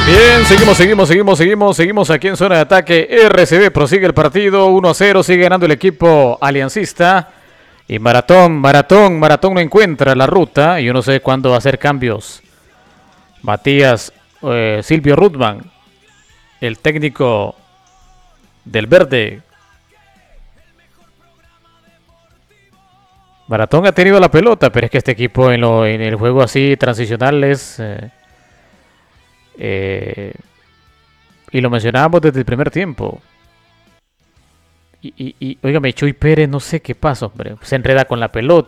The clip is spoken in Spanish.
Bien, seguimos aquí en zona de ataque. RCB prosigue el partido 1-0, sigue ganando el equipo aliancista. Y Maratón no encuentra la ruta. Y yo no sé cuándo va a hacer cambios. Matías Silvio Rutman, el técnico del verde. Maratón ha tenido la pelota, pero es que este equipo en el juego así transicional es... y lo mencionábamos desde el primer tiempo. Óigame, Chuy Pérez, no sé qué pasa, hombre. Se enreda con la pelota.